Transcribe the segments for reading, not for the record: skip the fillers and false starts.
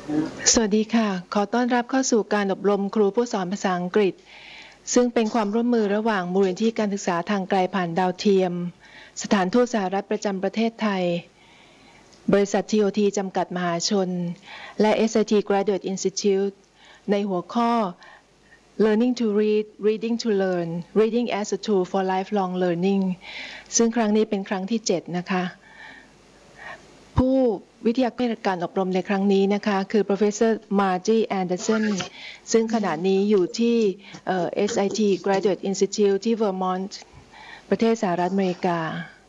สวัสดีค่ะขอต้อนรับเข้าสู่การอบรมครูผู้สอนภาษาอังกฤษซึ่งเป็นความร่วมมือระหว่างมูลนิธิการศึกษาทางไกลผ่านดาวเทียมสถานทูตสหรัฐประจำประเทศไทยบริษัท TOT จำกัดมหาชนและ SIT Graduate Institute ในหัวข้อ Learning to Read, Reading to Learn, Reading as a Tool for Lifelong Learning ซึ่งครั้งนี้เป็นครั้งที่ 7 นะคะผู้วิทยากรการอบรมในครั้งนี้นะคะคือ Professor Margie Anderson ซึ่งขณะนี้อยู่ที่ SIT Graduate Institute ที่ Vermont ประเทศสหรัฐอเมริกา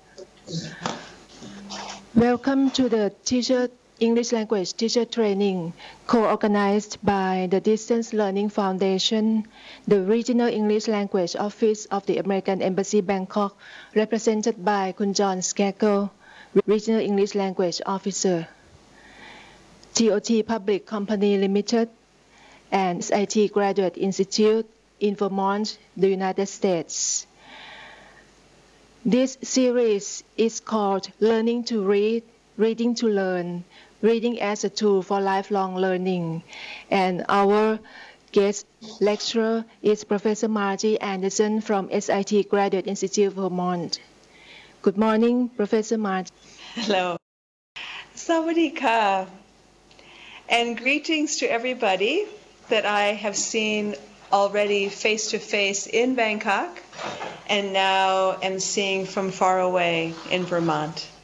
Welcome to the English Language Teacher Training co-organized by the Distance Learning Foundation, the Regional English Language Office of the American Embassy Bangkok, represented by Kun John Skagel, Regional English Language Officer, TOT Public Company Limited, and SIT Graduate Institute in Vermont, the United States. This series is called Learning to Read, Reading to Learn, Reading as a Tool for Lifelong Learning. And our guest lecturer is Professor Margie Anderson from SIT Graduate Institute, Vermont. Good morning, Professor Margie. Hello. Sawadee-ka. And greetings to everybody that I have seen already face-to-face in Bangkok and now am seeing from far away in Vermont.